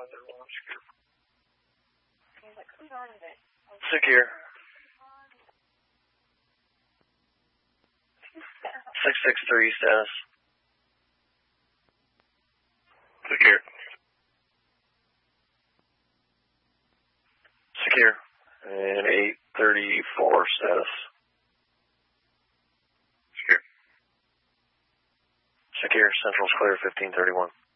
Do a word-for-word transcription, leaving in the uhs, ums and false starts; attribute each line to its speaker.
Speaker 1: Secure. six six three status. Secure. Secure. And eight thirty-four status. Secure. Secure. Central's clear, fifteen thirty-one.